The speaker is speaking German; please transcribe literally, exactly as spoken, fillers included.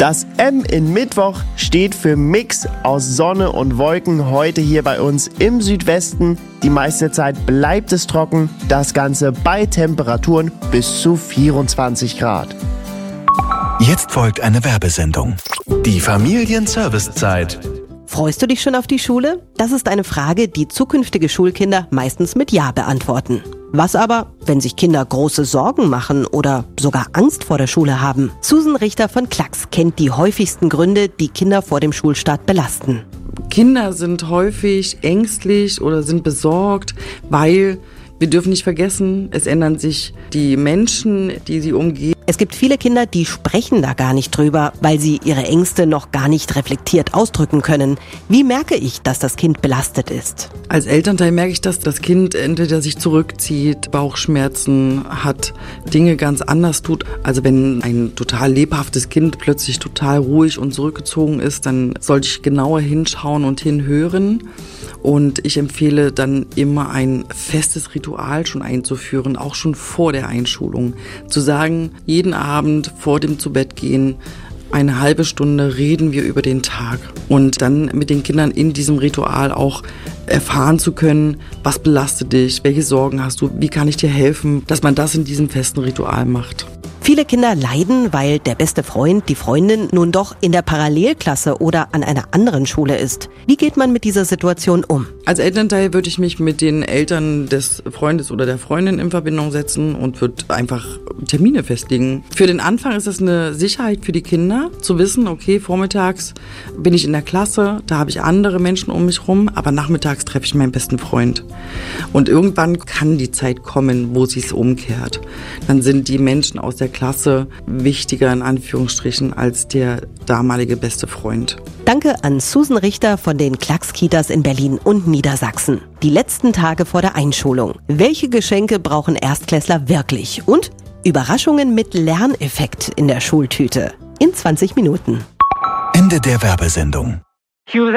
Das M in Mittwoch steht für Mix aus Sonne und Wolken heute hier bei uns im Südwesten. Die meiste Zeit bleibt es trocken, das Ganze bei Temperaturen bis zu vierundzwanzig Grad. Jetzt folgt eine Werbesendung. Die Familienservicezeit. Freust du dich schon auf die Schule? Das ist eine Frage, die zukünftige Schulkinder meistens mit Ja beantworten. Was aber, wenn sich Kinder große Sorgen machen oder sogar Angst vor der Schule haben? Susan Richter von Klacks kennt die häufigsten Gründe, die Kinder vor dem Schulstart belasten. Kinder sind häufig ängstlich oder sind besorgt, weil wir dürfen nicht vergessen, es ändern sich die Menschen, die sie umgeben. Es gibt viele Kinder, die sprechen da gar nicht drüber, weil sie ihre Ängste noch gar nicht reflektiert ausdrücken können. Wie merke ich, dass das Kind belastet ist? Als Elternteil merke ich, dass das Kind entweder sich zurückzieht, Bauchschmerzen hat, Dinge ganz anders tut. Also wenn ein total lebhaftes Kind plötzlich total ruhig und zurückgezogen ist, dann sollte ich genauer hinschauen und hinhören. Und ich empfehle dann immer ein festes Ritual schon einzuführen, auch schon vor der Einschulung. Zu sagen, jeden Abend vor dem Zubettgehen, eine halbe Stunde reden wir über den Tag. Und dann mit den Kindern in diesem Ritual auch erfahren zu können, was belastet dich, welche Sorgen hast du, wie kann ich dir helfen, dass man das in diesem festen Ritual macht. Viele Kinder leiden, weil der beste Freund, die Freundin nun doch in der Parallelklasse oder an einer anderen Schule ist. Wie geht man mit dieser Situation um? Als Elternteil würde ich mich mit den Eltern des Freundes oder der Freundin in Verbindung setzen und würde einfach Termine festlegen. Für den Anfang ist es eine Sicherheit für die Kinder, zu wissen, okay, vormittags bin ich in der Klasse, da habe ich andere Menschen um mich rum, aber nachmittags treffe ich meinen besten Freund. Und irgendwann kann die Zeit kommen, wo sie es umkehrt. Dann sind die Menschen aus der Klasse wichtiger in Anführungsstrichen als der damalige beste Freund. Danke an Susan Richter von den Klacks-Kitas in Berlin und Niedersachsen. Die letzten Tage vor der Einschulung. Welche Geschenke brauchen Erstklässler wirklich? Und Überraschungen mit Lerneffekt in der Schultüte. In zwanzig Minuten. Ende der Werbesendung.